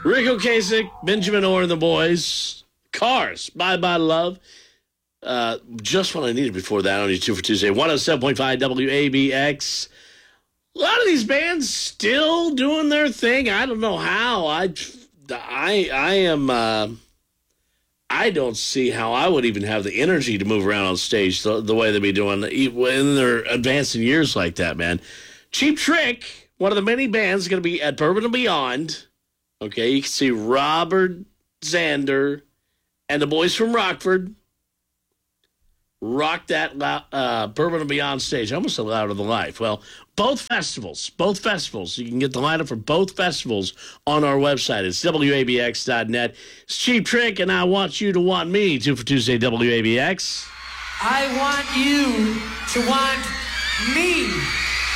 Rick Ocasek, Benjamin Orr and the boys. Cars, Bye Bye Love. Just what I needed before that on your 2 for Tuesday. 107.5 WABX. A lot of these bands still doing their thing. I don't know how. I don't see how I would even have the energy to move around on stage the way they be doing in their advancing years like that, man. Cheap Trick, one of the many bands, going to be at Bourbon and Beyond. Okay, you can see Robert Zander and the boys from Rockford rock that Bourbon and Beyond stage. I almost said Louder Than Life. Well, both festivals. You can get the lineup for both festivals on our website. It's WABX.net. It's Cheap Trick, and I want you to want me. 2 for Tuesday, WABX. I want you to want me.